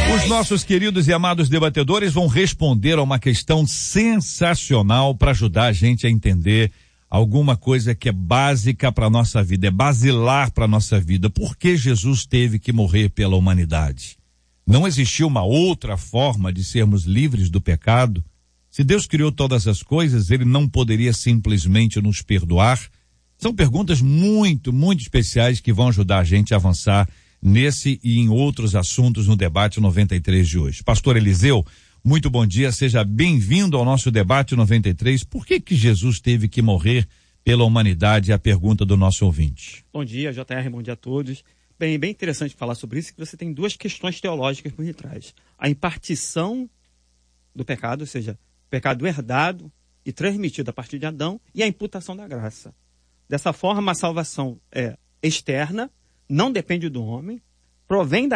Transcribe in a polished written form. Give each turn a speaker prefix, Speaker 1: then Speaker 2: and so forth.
Speaker 1: Os nossos queridos e amados debatedores vão responder a uma questão sensacional para ajudar a gente a entender alguma coisa que é básica para a nossa vida, é basilar para a nossa vida. Por que Jesus teve que morrer pela humanidade? Não existiu uma outra forma de sermos livres do pecado? Se Deus criou todas as coisas, ele não poderia simplesmente nos perdoar? São perguntas muito, muito especiais que vão ajudar a gente a avançar nesse e em outros assuntos no debate 93 de hoje. Pastor Eliseu, muito bom dia, seja bem-vindo ao nosso debate 93. Por que Jesus teve que morrer pela humanidade? É a pergunta do nosso ouvinte.
Speaker 2: Bom dia, JR, bom dia a todos. Bem interessante falar sobre isso, que você tem duas questões teológicas por detrás. A impartição do pecado, ou seja, o pecado herdado e transmitido a partir de Adão, e a imputação da graça. Dessa forma, a salvação é externa, não depende do homem, provém da